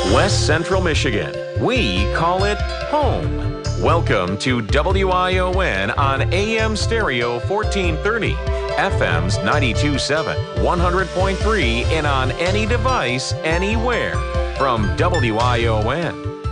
West Central Michigan. We call it home. Welcome to WION on AM Stereo 1430, FM's 92.7, 100.3, and on any device, anywhere. From WION,